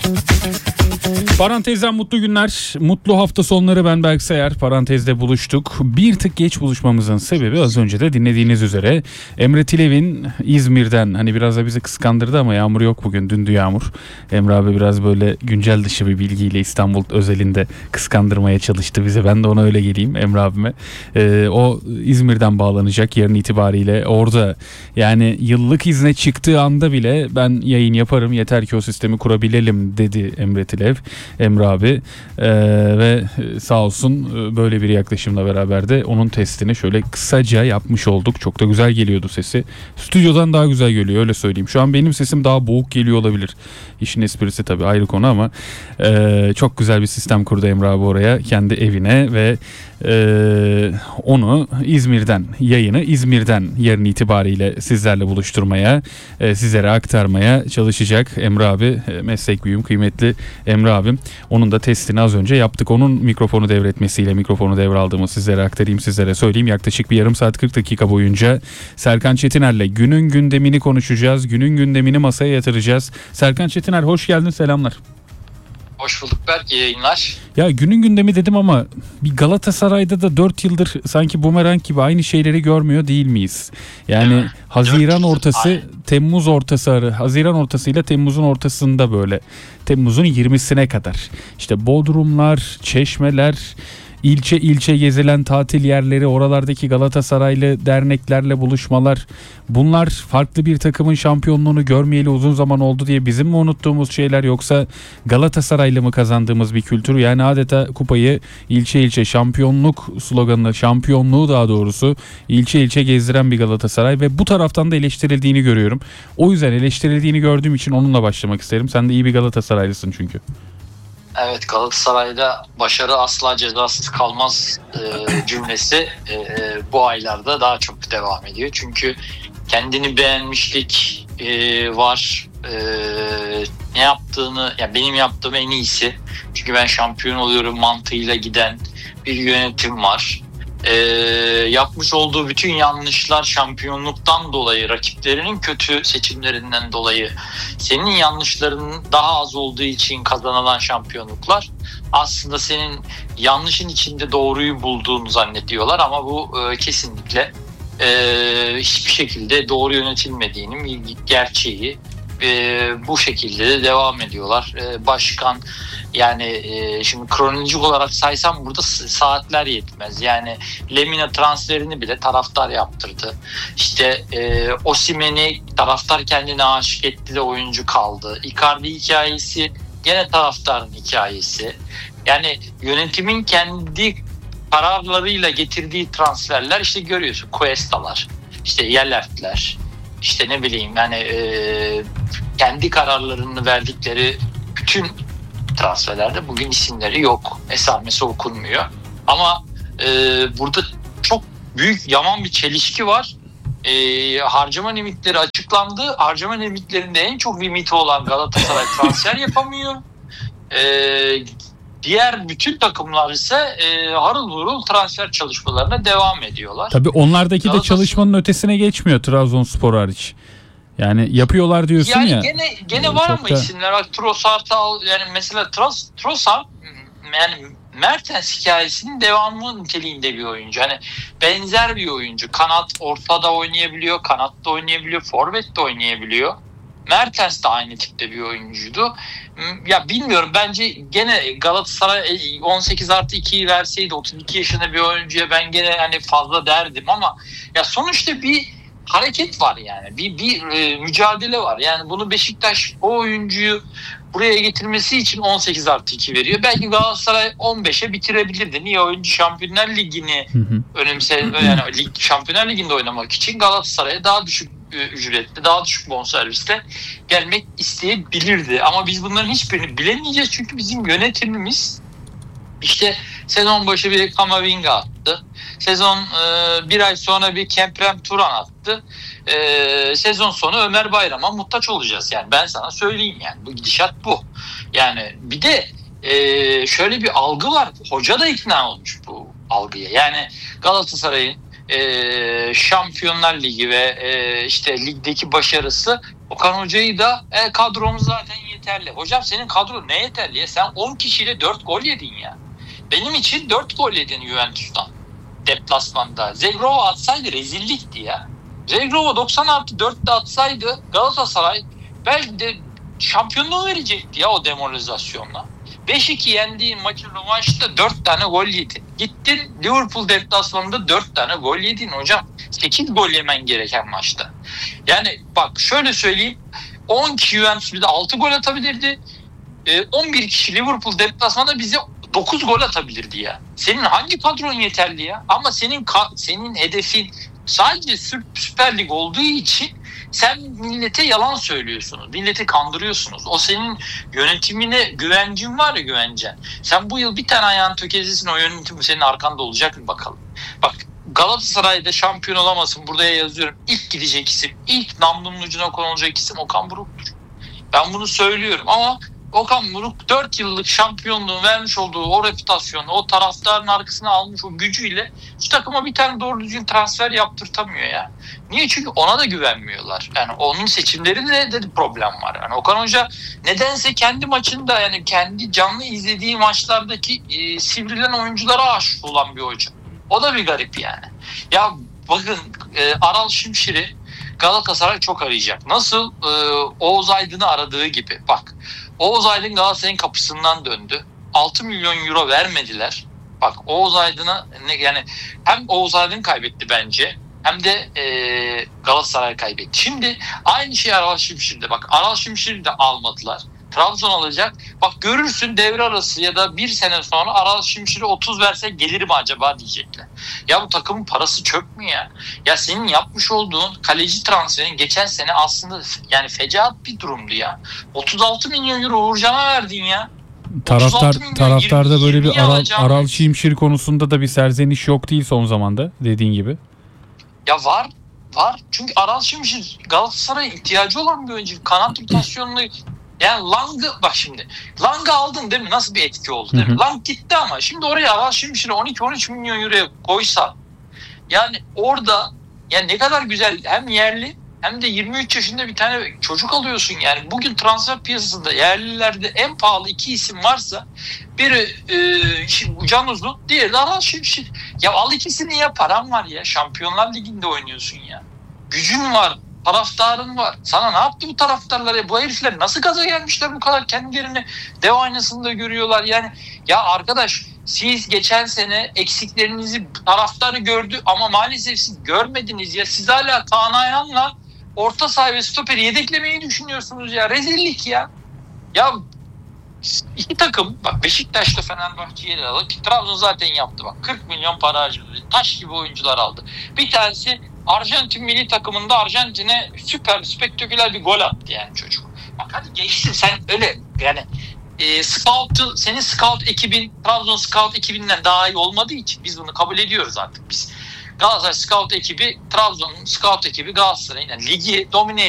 Parantezden mutlu günler, mutlu hafta sonları. Ben Berk Sayar. Parantezde buluştuk. Bir tık geç buluşmamızın sebebi az önce de dinlediğiniz üzere Emre Tilev'in İzmir'den, hani biraz da bizi kıskandırdı ama yağmur yok bugün, dündü yağmur. Emre abi biraz böyle güncel dışı bir bilgiyle İstanbul özelinde kıskandırmaya çalıştı bizi. Ben de ona öyle geleyim Emre abime. O İzmir'den bağlanacak yarın itibariyle. Orada yani yıllık izne çıktığı anda bile ben yayın yaparım, yeter ki o sistemi kurabilelim dedi Emre Tilev. Emre abi ve sağ olsun böyle bir yaklaşımla beraber de onun testini şöyle kısaca yapmış olduk. Çok da güzel geliyordu sesi. Stüdyodan daha güzel geliyor, öyle söyleyeyim. Şu an benim sesim daha boğuk geliyor olabilir. İşin esprisi tabii ayrı konu ama çok güzel bir sistem kurdu Emre abi oraya, kendi evine ve onu yayını İzmir'den yarın itibariyle sizlerle buluşturmaya, sizlere aktarmaya çalışacak Emre abi. Meslek büyüğüm, kıymetli Emre abim. Onun da testini az önce yaptık. Onun mikrofonu devretmesiyle mikrofonu devraldığımı sizlere aktarayım, sizlere söyleyeyim. Yaklaşık bir yarım saat 40 dakika boyunca Serkan Çetiner'le günün gündemini konuşacağız. Günün gündemini masaya yatıracağız. Serkan Çetiner hoş geldin, selamlar. Hoş bulduk Berk, iyi yayınlar. Ya günün gündemi dedim ama bir Galatasaray'da da 4 yıldır sanki bumerang gibi aynı şeyleri görmüyor değil miyiz? Yani Haziran ortası, Temmuz ortası Haziran ortasıyla Temmuz'un ortasında böyle. Temmuz'un 20'sine kadar. İşte Bodrumlar, Çeşmeler, İlçe ilçe gezilen tatil yerleri, oralardaki Galatasaraylı derneklerle buluşmalar, bunlar farklı bir takımın şampiyonluğunu görmeyeli uzun zaman oldu diye bizim mi unuttuğumuz şeyler, yoksa Galatasaraylı mı kazandığımız bir kültür? Yani adeta kupayı ilçe ilçe, şampiyonluk sloganını, şampiyonluğu daha doğrusu ilçe ilçe gezdiren bir Galatasaray ve bu taraftan da eleştirildiğini görüyorum. O yüzden eleştirildiğini gördüğüm için onunla başlamak isterim. Sen de iyi bir Galatasaraylısın çünkü. Evet, Galatasaray'da başarı asla cezasız kalmaz cümlesi bu aylarda daha çok devam ediyor. Çünkü kendini beğenmişlik var. Ne yaptığını, yani benim yaptığım en iyisi. Çünkü ben şampiyon oluyorum mantığıyla giden bir yönetim var. Yapmış olduğu bütün yanlışlar şampiyonluktan dolayı, rakiplerinin kötü seçimlerinden dolayı, senin yanlışlarının daha az olduğu için kazanılan şampiyonluklar, aslında senin yanlışın içinde doğruyu bulduğunu zannediyorlar ama bu kesinlikle hiçbir şekilde doğru yönetilmediğinin bir gerçeği. Bu şekilde de devam ediyorlar. Başkan, yani şimdi kronolojik olarak saysam burada saatler yetmez. Yani Lemina transferini bile taraftar yaptırdı. İşte Osimhen'i taraftar kendine aşık etti de oyuncu kaldı. Icardi hikayesi gene taraftarın hikayesi. Yani yönetimin kendi kararlarıyla getirdiği transferler, işte görüyorsun, Cuesta'lar, işte Yelert'ler, işte ne bileyim yani kendi kararlarını verdikleri bütün transferlerde bugün isimleri yok. Esamesi okunmuyor. Ama burada çok büyük, yaman bir çelişki var. Harcama limitleri açıklandı. Harcama limitlerinde en çok limiti olan Galatasaray transfer yapamıyor. Diğer bütün takımlar ise harıl hurul transfer çalışmalarına devam ediyorlar. Tabii onlardaki de çalışmanın ötesine geçmiyor, Trabzonspor hariç. Yani yapıyorlar diyorsun yani ya. Gene var ama isimler. Bak Trossard'ı al, yani mesela Trossard, yani Mertens hikayesinin devamı niteliğinde bir oyuncu. Hani benzer bir oyuncu. Kanat, ortada oynayabiliyor, kanatta oynayabiliyor, forvet de oynayabiliyor. Mertens de aynı tipte bir oyuncuydu. Ya bilmiyorum, bence gene Galatasaray 18+2'yi verseydi 32 yaşında bir oyuncuya ben gene hani fazla derdim ama ya sonuçta bir hareket var yani. Bir mücadele var. Yani bunu Beşiktaş o oyuncuyu buraya getirmesi için 18+2 veriyor. Belki Galatasaray 15'e bitirebilirdi. Niye? Oyuncu Şampiyonlar Ligi'ni yani Şampiyonlar Ligi'nde oynamak için Galatasaray'a daha düşük ücretli, daha düşük bonservisle gelmek isteyebilirdi. Ama biz bunların hiçbirini bilemeyeceğiz çünkü bizim yönetimimiz işte sezon başı bir Kamavinga attı. Sezon bir ay sonra bir Kemprem Turan attı. Sezon sonu Ömer Bayram'a muhtaç olacağız. Yani ben sana söyleyeyim, yani bu gidişat bu. Yani bir de şöyle bir algı var. Hoca da ikna olmuş bu algıya. Yani Galatasaray'ın Şampiyonlar Ligi ve işte ligdeki başarısı Okan Hoca'yı da kadromuz zaten yeterli. Hocam senin kadro ne yeterli ya? Sen 10 kişiyle 4 gol yedin ya. Benim için 4 gol yedin Juventus'tan. Deplasmanda. Zegrova atsaydı rezillikti ya. Zegrova 90+4'te atsaydı Galatasaray belki de şampiyonluğu verecekti ya o demoralizasyonla. 5-2 yendiğin maçın rövanşında 4 tane gol yedin. Gittin Liverpool deplasmanında 4 tane gol yedin hocam. 8 gol yemen gereken maçta. Yani bak şöyle söyleyeyim. 10 kişi Juventus bize 6 gol atabilirdi. 11 kişi Liverpool deplasmanında bize 9 gol atabilirdi ya. Senin hangi kadron yeterli ya? Ama senin hedefin sadece Süper Lig olduğu için sen millete yalan söylüyorsunuz. Milleti kandırıyorsunuz. O senin yönetimine güvencin var ya, güvencen. Sen bu yıl bir tane ayağını tökezlesin, o yönetim senin arkanda olacak mı bakalım. Bak Galatasaray'da şampiyon olamasın, buraya yazıyorum. İlk gidecek isim, ilk namlunun ucuna konulacak isim Okan Buruk'tur. Ben bunu söylüyorum ama Okan Buruk 4 yıllık şampiyonluğun vermiş olduğu o reputasyonu, o taraftarın arkasına almış o gücüyle şu takıma bir tane doğru düzgün transfer yaptırtamıyor ya. Niye? Çünkü ona da güvenmiyorlar. Yani onun seçimlerinde de problem var. Yani Okan Hoca nedense kendi maçında, yani kendi canlı izlediği maçlardaki sivrilen oyunculara aşık olan bir hoca. O da bir garip yani. Ya bakın Aral Şimşir'i Galatasaray çok arayacak. Nasıl Oğuz Aydın'ı aradığı gibi. Bak Oğuz Aydın Galatasaray'ın kapısından döndü. 6 milyon euro vermediler. Bak Oğuz Aydın'a yani hem Oğuz Aydın kaybetti bence hem de Galatasaray kaybetti. Şimdi aynı şey Aral Şimşir'de. Bak Aral Şimşir'i de almadılar. Trabzon alacak. Bak görürsün devre arası ya da bir sene sonra Aral Şimşir'e 30 verse gelir mi acaba diyecekler. Ya bu takımın parası çöp mü ya? Ya senin yapmış olduğun kaleci transferin geçen sene aslında yani fecaat bir durumdu ya. 36 milyon euro Uğurcan'a verdin ya. Taraftarda böyle bir alacağım. Aral Şimşir konusunda da bir serzeniş yok değil son zamanda dediğin gibi. Ya var. Çünkü Aral Şimşir Galatasaray'a ihtiyacı olan bir oyuncu. Kanat rotasyonunu yani Lang'ı aldın değil mi? Nasıl bir etki oldu değil mi? Lang gitti ama şimdi oraya Aral Şimşir'e 12-13 milyon euroya koysa yani orada yani ne kadar güzel hem yerli hem de 23 yaşında bir tane çocuk alıyorsun yani. Bugün transfer piyasasında yerlilerde en pahalı 2 isim varsa biri Can Uzun, diğeri de Aral Şimşir. Ya al ikisini ya, param var ya. Şampiyonlar Ligi'nde oynuyorsun ya. Gücün var. Taraftarın var. Sana ne yaptı bu taraftarlar ya? Bu herifler nasıl gaza gelmişler bu kadar kendilerini dev aynasında görüyorlar yani. Ya arkadaş siz geçen sene eksiklerinizi taraftarı gördü ama maalesef siz görmediniz ya. Siz hala Kaan Ayhan'la orta saha ve stoperi yedeklemeyi düşünüyorsunuz ya. Rezillik ya. Ya iki takım bak Beşiktaş'ta Fenerbahçe'ye de aldı ki Trabzon zaten yaptı bak 40 milyon para harcadı. Taş gibi oyuncular aldı. Bir tanesi Arjantin milli takımında Arjantin'e süper spektaküler bir gol attı yani çocuk. Bak hadi geçsin sen öyle yani senin scout ekibin Trabzon scout ekibinden daha iyi olmadığı için biz bunu kabul ediyoruz artık biz. Galatasaray scout ekibi Trabzon'un scout ekibi Galatasaray'ın yani ligi domine